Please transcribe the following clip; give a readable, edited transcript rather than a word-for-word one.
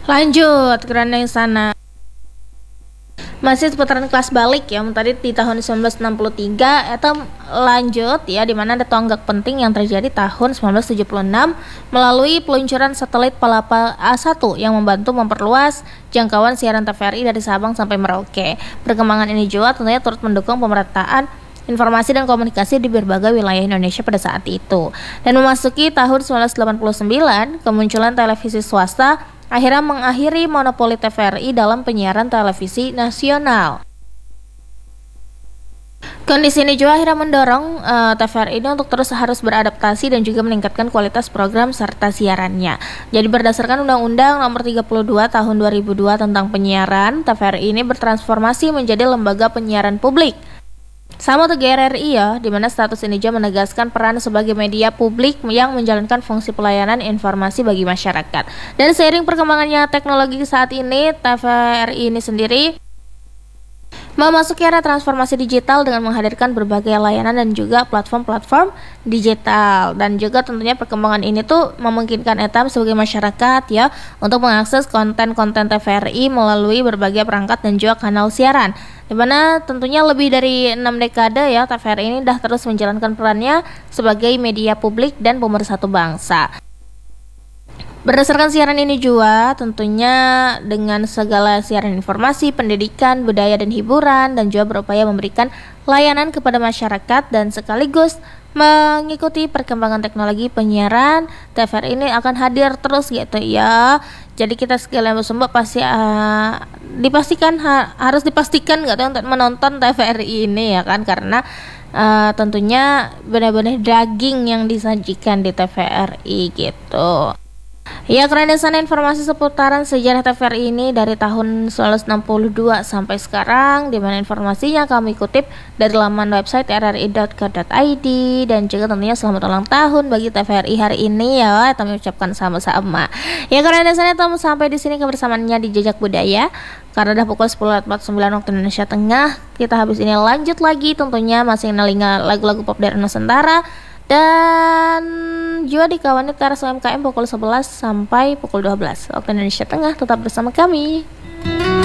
Lanjut, Granda Insana. Masih seputaran kelas balik ya, tadi di tahun 1963 itu lanjut ya, dimana ada tonggak penting yang terjadi tahun 1976 melalui peluncuran satelit Palapa A1 yang membantu memperluas jangkauan siaran TVRI dari Sabang sampai Merauke. Perkembangan ini juga tentunya turut mendukung pemerataan informasi dan komunikasi di berbagai wilayah Indonesia pada saat itu. Dan memasuki tahun 1989, kemunculan televisi swasta akhirnya mengakhiri monopoli TVRI dalam penyiaran televisi nasional. Kondisi ini juga akhirnya mendorong TVRI ini untuk terus harus beradaptasi dan juga meningkatkan kualitas program serta siarannya. Jadi berdasarkan Undang-Undang Nomor 32 Tahun 2002 tentang penyiaran, TVRI ini bertransformasi menjadi lembaga penyiaran publik sama TGRRI ya, di mana status ini juga menegaskan peran sebagai media publik yang menjalankan fungsi pelayanan informasi bagi masyarakat. Dan seiring perkembangannya teknologi saat ini, TVRI ini sendiri memasuki era transformasi digital dengan menghadirkan berbagai layanan dan juga platform-platform digital. Dan juga tentunya perkembangan ini tuh memungkinkan etam sebagai masyarakat ya untuk mengakses konten-konten TVRI melalui berbagai perangkat dan juga kanal siaran. Dimana tentunya lebih dari 6 dekade ya TVRI ini dah terus menjalankan perannya sebagai media publik dan pemersatu bangsa. Berdasarkan siaran ini juga tentunya dengan segala siaran informasi, pendidikan, budaya dan hiburan, dan juga berupaya memberikan layanan kepada masyarakat dan sekaligus mengikuti perkembangan teknologi penyiaran, TVRI ini akan hadir terus gitu ya. Jadi kita sekalian bersumber pasti harus dipastikan gitu untuk menonton TVRI ini ya kan, karena tentunya benar-benar daging yang disajikan di TVRI gitu. Ya, Granda Insana informasi seputaran sejarah TVRI ini dari tahun 1962 sampai sekarang, di mana informasinya kami kutip dari laman website rri.co.id. Dan juga tentunya selamat ulang tahun bagi TVRI hari ini ya, kami ucapkan sama-sama. Ya, Granda Insana sampai di sini kebersamaannya di Jejak Budaya. Karena udah pukul 10.49 waktu Indonesia Tengah, kita habis ini lanjut lagi tentunya masih nelinga lagu-lagu pop dari Nusantara. Dan juga dikawani teras UMKM pukul 11 sampai pukul 12 waktu Indonesia Tengah. Tetap bersama kami.